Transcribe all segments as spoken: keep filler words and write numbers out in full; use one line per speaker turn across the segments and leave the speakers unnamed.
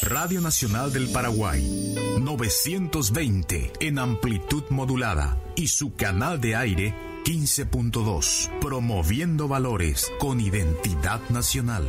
Radio Nacional del Paraguay, novecientos veinte en amplitud modulada y su canal de aire quince punto dos, promoviendo valores con identidad nacional.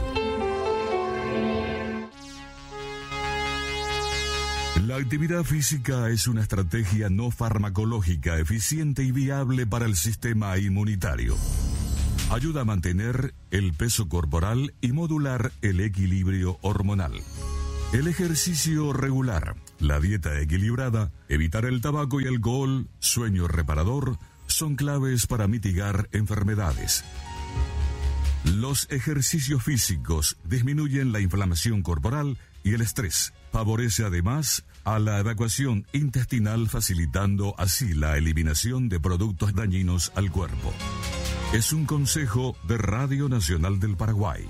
La actividad física es una estrategia no farmacológica eficiente y viable para el sistema inmunitario. Ayuda a mantener el peso corporal y modular el equilibrio hormonal. El ejercicio regular, la dieta equilibrada, evitar el tabaco y alcohol, sueño reparador, son claves para mitigar enfermedades. Los ejercicios físicos disminuyen la inflamación corporal y el estrés. Favorece además a la evacuación intestinal, facilitando así la eliminación de productos dañinos al cuerpo. Es un consejo de Radio Nacional del Paraguay.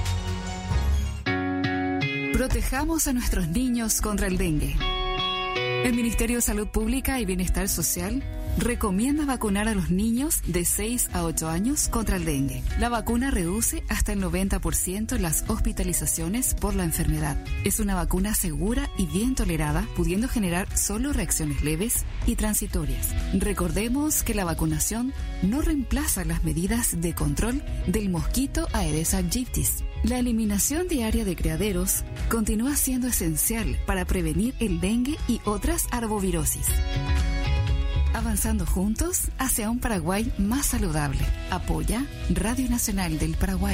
Protejamos a nuestros niños contra el dengue. El Ministerio de Salud Pública y Bienestar Social recomienda vacunar a los niños de seis a ocho años contra el dengue. La vacuna reduce hasta el noventa por ciento las hospitalizaciones por la enfermedad. Es una vacuna segura y bien tolerada, pudiendo generar solo reacciones leves y transitorias. Recordemos que la vacunación no reemplaza las medidas de control del mosquito Aedes aegypti. La eliminación diaria de criaderos continúa siendo esencial para prevenir el dengue y otras arbovirosis. Avanzando juntos hacia un Paraguay más saludable. Apoya Radio Nacional del Paraguay.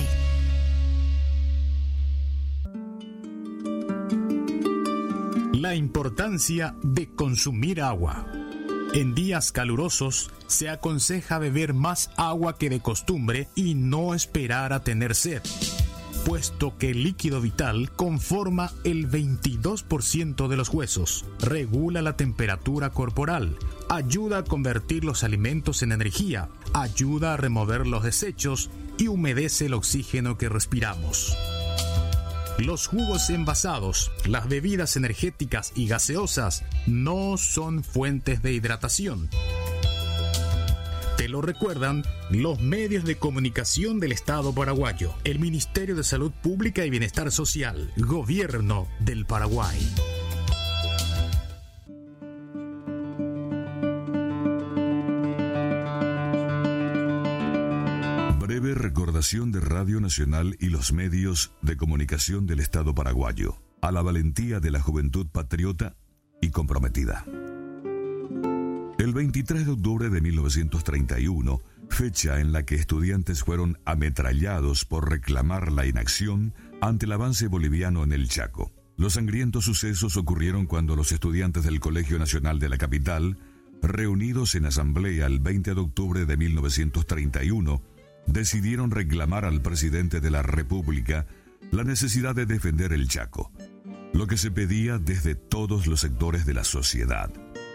La importancia de consumir agua. En días calurosos se aconseja beber más agua que de costumbre y no esperar a tener sed, puesto que el líquido vital conforma el veintidós por ciento de los huesos, regula la temperatura corporal, ayuda a convertir los alimentos en energía, ayuda a remover los desechos y humedece el oxígeno que respiramos. Los jugos envasados, las bebidas energéticas y gaseosas no son fuentes de hidratación. Te lo recuerdan los medios de comunicación del Estado paraguayo, el Ministerio de Salud Pública y Bienestar Social, Gobierno del Paraguay.
Breve recordación de Radio Nacional y los medios de comunicación del Estado paraguayo, a la valentía de la juventud patriota y comprometida. El veintitrés de octubre de mil novecientos treinta y uno, fecha en la que estudiantes fueron ametrallados por reclamar la inacción ante el avance boliviano en el Chaco. Los sangrientos sucesos ocurrieron cuando los estudiantes del Colegio Nacional de la capital, reunidos en asamblea el veinte de octubre de mil novecientos treinta y uno, decidieron reclamar al presidente de la República la necesidad de defender el Chaco, lo que se pedía desde todos los sectores de la sociedad.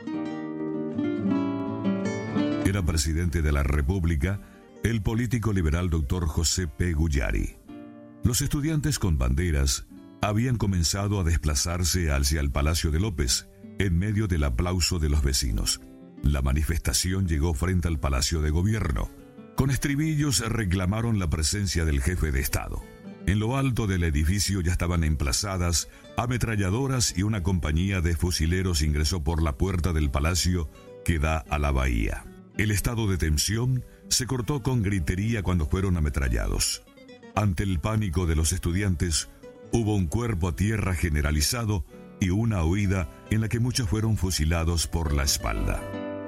Era presidente de la República el político liberal doctor José P. Guyari. Los estudiantes con banderas habían comenzado a desplazarse hacia el Palacio de López, en medio del aplauso de los vecinos. La manifestación llegó frente al Palacio de Gobierno. Con estribillos reclamaron la presencia del jefe de Estado. En lo alto del edificio ya estaban emplazadas ametralladoras y una compañía de fusileros ingresó por la puerta del palacio que da a la bahía. El estado de tensión se cortó con gritería cuando fueron ametrallados. Ante el pánico de los estudiantes, hubo un cuerpo a tierra generalizado y una huida en la que muchos fueron fusilados por la espalda.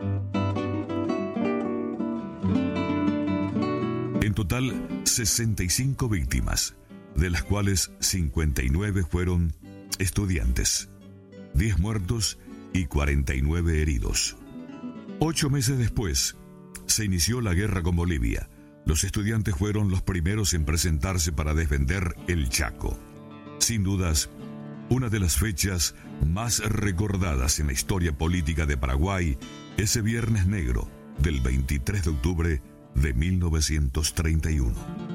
En total, sesenta y cinco víctimas, de las cuales cincuenta y nueve fueron estudiantes, diez muertos y cuarenta y nueve heridos. Ocho meses después, se inició la guerra con Bolivia. Los estudiantes fueron los primeros en presentarse para defender el Chaco. Sin dudas, una de las fechas más recordadas en la historia política de Paraguay, ese Viernes Negro del veintitrés de octubre de mil novecientos treinta y uno.